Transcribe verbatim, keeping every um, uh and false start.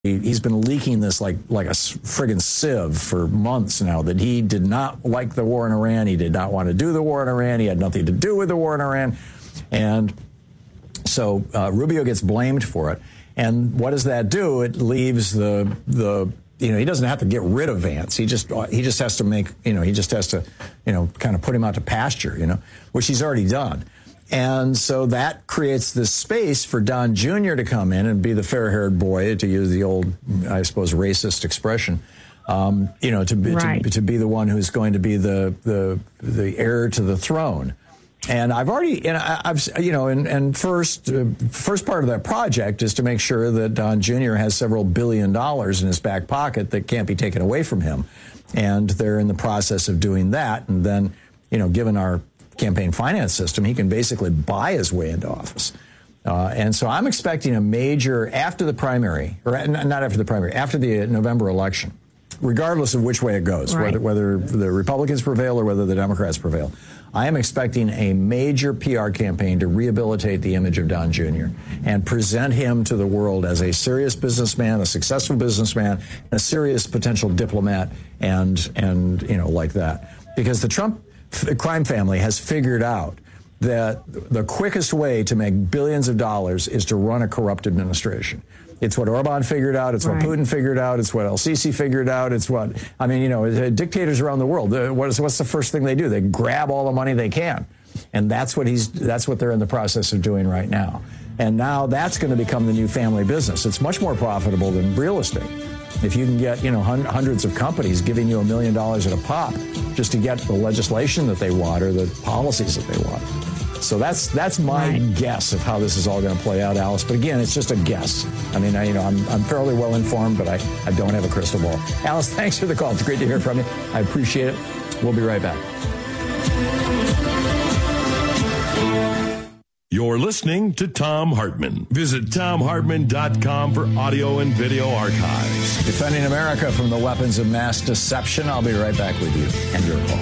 He, he's been leaking this like like a friggin' sieve for months now, that he did not like the war in Iran. He did not want to do the war in Iran. He had nothing to do with the war in Iran. And so uh, Rubio gets blamed for it. And what does that do? It leaves the the you know, he doesn't have to get rid of Vance. He just he just has to make, you know, he just has to, you know, kind of put him out to pasture, you know, which he's already done. And so that creates this space for Don Junior to come in and be the fair-haired boy, to use the old, I suppose, racist expression, um, you know, to be, right. to, to be the one who's going to be the the the heir to the throne. And I've already, and I've, you know, and, and first, uh, first part of that project is to make sure that Don Junior has several billion dollars in his back pocket that can't be taken away from him. And they're in the process of doing that. And then, you know, given our campaign finance system, he can basically buy his way into office. Uh, and so I'm expecting a major, after the primary, or not after the primary, after the November election, regardless of which way it goes, right. whether, whether the Republicans prevail or whether the Democrats prevail, I am expecting a major P R campaign to rehabilitate the image of Don Junior and present him to the world as a serious businessman, a successful businessman, and a serious potential diplomat, and, and you know, like that. Because the Trump crime family has figured out that the quickest way to make billions of dollars is to run a corrupt administration. It's what Orban figured out. It's right. what Putin figured out. It's what El Sisi figured out. It's what, I mean, you know, dictators around the world, what is, what's the first thing they do? They grab all the money they can. And that's what he's, that's what they're in the process of doing right now. And now that's going to become the new family business. It's much more profitable than real estate. If you can get, you know, hun- hundreds of companies giving you a million dollars at a pop just to get the legislation that they want or the policies that they want. So that's that's my right. guess of how this is all going to play out, Alice. But again, it's just a guess. I mean, I, you know, I'm, I'm fairly well informed, but I, I don't have a crystal ball. Alice, thanks for the call. It's great to hear from you. I appreciate it. We'll be right back. You're listening to Thom Hartmann. Visit Thom Hartmann dot com for audio and video archives. Defending America from the weapons of mass deception. I'll be right back with you and your call.